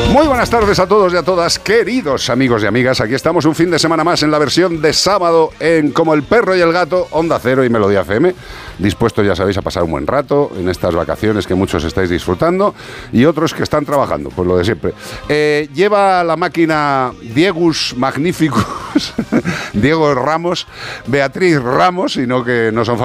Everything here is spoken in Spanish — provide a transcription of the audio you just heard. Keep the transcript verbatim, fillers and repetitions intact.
Muy buenas tardes a todos y a todas, queridos amigos y amigas. Aquí estamos un fin de semana más en la versión de sábado en Como el Perro y el Gato, Onda Cero y Melodía F M. Dispuestos, ya sabéis, a pasar un buen rato en estas vacaciones que muchos estáis disfrutando y otros que están trabajando, pues lo de siempre. Eh, lleva la máquina Diegus Magnificus, Diego Ramos, Beatriz Ramos, y no que no son